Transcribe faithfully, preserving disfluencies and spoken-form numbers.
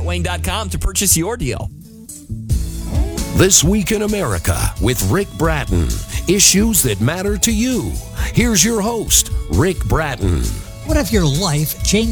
wayne dot com to purchase your deal. This Week in America with Rick Bratton. Issues that matter to you. Here's your host, Rick Bratton. What if your life changed?